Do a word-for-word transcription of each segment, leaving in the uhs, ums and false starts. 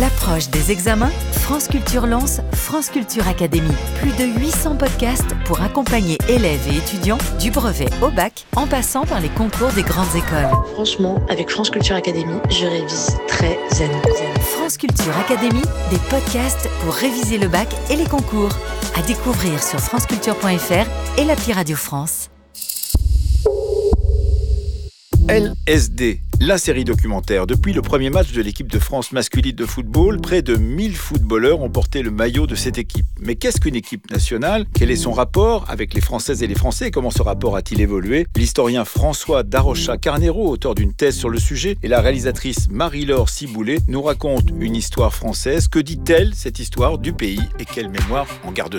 l'approche des examens, France Culture lance France Culture Academy. Plus de huit cents podcasts pour accompagner élèves et étudiants du brevet au bac, en passant par les concours des grandes écoles. Franchement, avec France Culture Academy, je révise très zen. France Culture Academy, des podcasts pour réviser le bac et les concours. À découvrir sur franceculture point f r et l'appli Radio France. L S D, la série documentaire. Depuis le premier match de l'équipe de France masculine de football, près de mille footballeurs ont porté le maillot de cette équipe. Mais qu'est-ce qu'une équipe nationale ? Quel est son rapport avec les Françaises et les Français ? Comment ce rapport a-t-il évolué ? L'historien François Darocha-Carnero, auteur d'une thèse sur le sujet, et la réalisatrice Marie-Laure Ciboulet nous racontent une histoire française. Que dit-elle, cette histoire du pays, et quelle mémoire en garde-t-on ?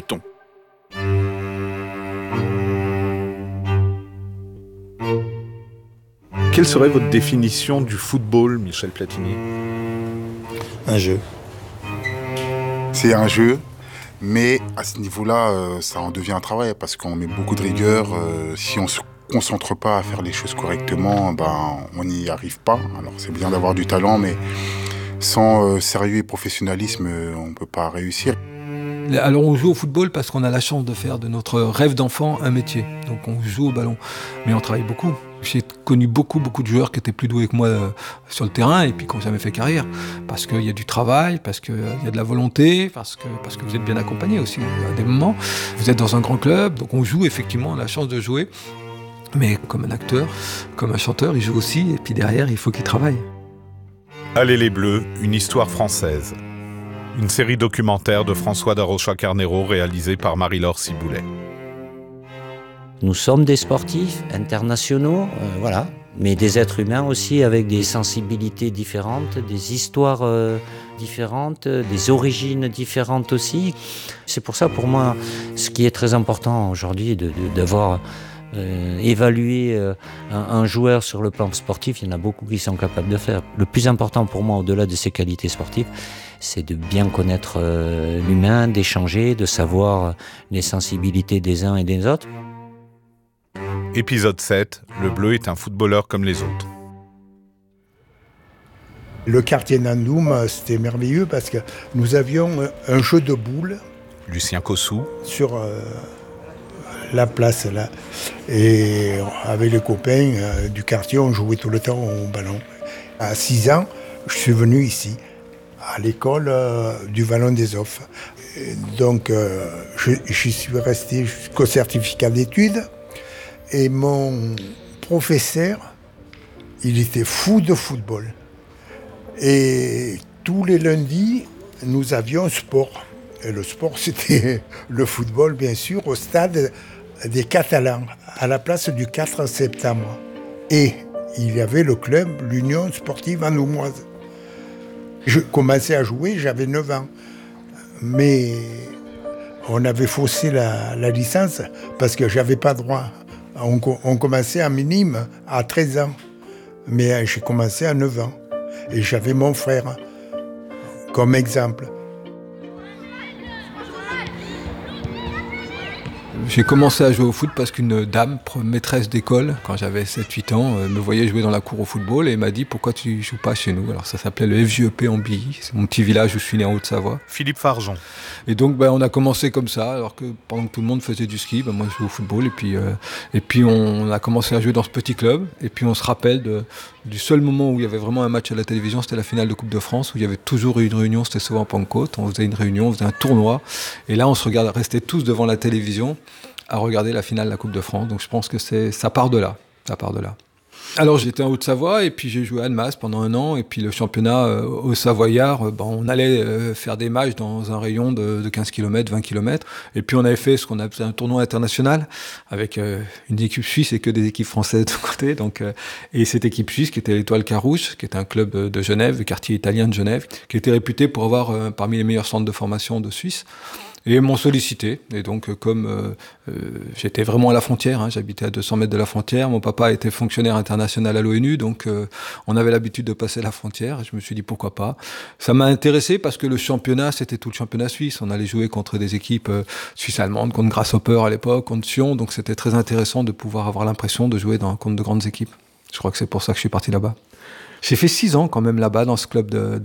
Quelle serait votre définition du football, Michel Platini ? Un jeu. C'est un jeu, mais à ce niveau-là, euh, ça en devient un travail parce qu'on met beaucoup de rigueur. Euh, si on ne se concentre pas à faire les choses correctement, ben, on n'y arrive pas. Alors c'est bien d'avoir du talent, mais sans euh, sérieux et professionnalisme, euh, on ne peut pas réussir. Alors on joue au football parce qu'on a la chance de faire de notre rêve d'enfant un métier. Donc on joue au ballon, mais on travaille beaucoup. J'ai connu beaucoup, beaucoup de joueurs qui étaient plus doués que moi euh, sur le terrain et puis qui n'ont jamais fait carrière. Parce qu'il y a du travail, parce qu'il y a de la volonté, parce que, parce que vous êtes bien accompagné aussi à des moments. Vous êtes dans un grand club, donc on joue effectivement, on a la chance de jouer. Mais comme un acteur, comme un chanteur, il joue aussi et puis derrière, il faut qu'il travaille. Allez les Bleus, une histoire française. Une série documentaire de François Darocha-Carnero réalisée par Marie-Laure Ciboulet. Nous sommes des sportifs internationaux, euh, voilà, mais des êtres humains aussi avec des sensibilités différentes, des histoires euh, différentes, des origines différentes aussi. C'est pour ça, pour moi, ce qui est très important aujourd'hui, de, de, d'avoir euh, évalué euh, un, un joueur sur le plan sportif, il y en a beaucoup qui sont capables de faire. Le plus important pour moi, au-delà de ses qualités sportives, c'est de bien connaître euh, l'humain, d'échanger, de savoir les sensibilités des uns et des autres. Épisode sept, le Bleu est un footballeur comme les autres. Le quartier Nandoum, c'était merveilleux parce que nous avions un jeu de boules. Lucien Cossou. Sur euh, la place là. Et avec les copains euh, du quartier, on jouait tout le temps au ballon. À six ans, je suis venu ici, à l'école euh, du Vallon des Offres. Et donc, euh, je, je suis resté jusqu'au certificat d'études. Et mon professeur, il était fou de football. Et tous les lundis, nous avions sport. Et le sport, c'était le football, bien sûr, au stade des Catalans, à la place du quatre septembre. Et il y avait le club, l'Union sportive andoumoise. Je commençais à jouer, j'avais neuf ans. Mais on avait faussé la, la licence parce que j'avais pas droit. On, on commençait à minime à treize ans, mais j'ai commencé à neuf ans. Et j'avais mon frère comme exemple. J'ai commencé à jouer au foot parce qu'une dame, maîtresse d'école, quand j'avais sept huit ans, me voyait jouer dans la cour au football et m'a dit « Pourquoi tu joues pas chez nous ?» Alors ça s'appelait le F J E P en Billy, c'est mon petit village où je suis né en Haute-Savoie. Philippe Farjon. Et donc ben, on a commencé comme ça, alors que pendant que tout le monde faisait du ski, ben, moi je jouais au football et puis, euh, et puis on a commencé à jouer dans ce petit club. Et puis on se rappelle de, du seul moment où il y avait vraiment un match à la télévision, c'était la finale de Coupe de France, où il y avait toujours une réunion, c'était souvent en Pentecôte, on faisait une réunion, on faisait un tournoi. Et là on se regardait, restait tous devant la télévision à regarder la finale de la Coupe de France. Donc je pense que c'est, ça part de là. Ça part de là. Alors j'étais en Haute-Savoie et puis j'ai joué à Annemasse pendant un an et puis le championnat euh, au Savoyard, euh, ben, on allait euh, faire des matchs dans un rayon de, de quinze kilomètres, vingt kilomètres et puis on avait fait ce qu'on appelait un tournoi international avec euh, une équipe suisse et que des équipes françaises de côté. Donc, euh, et cette équipe suisse qui était l'Étoile Carouge, qui était un club de Genève, le quartier italien de Genève, qui était réputé pour avoir euh, parmi les meilleurs centres de formation de Suisse. Et m'ont sollicité. Et donc, comme euh, euh, j'étais vraiment à la frontière, hein, j'habitais à deux cents mètres de la frontière, mon papa était fonctionnaire international à l'ONU, donc euh, on avait l'habitude de passer la frontière. Et je me suis dit pourquoi pas. Ça m'a intéressé parce que le championnat, c'était tout le championnat suisse. On allait jouer contre des équipes euh, suisses-allemandes, contre Grasshopper à l'époque, contre Sion. Donc c'était très intéressant de pouvoir avoir l'impression de jouer dans, contre de grandes équipes. Je crois que c'est pour ça que je suis parti là-bas. J'ai fait six ans quand même là-bas dans ce club de, de